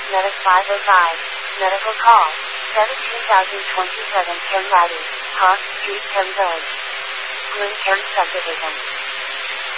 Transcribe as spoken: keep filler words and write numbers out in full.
Medic five oh five. Medical call. seventeen thousand twenty-seven Cairn Valley, Park Street, Cairn Village. Glen Cairn Subdivision.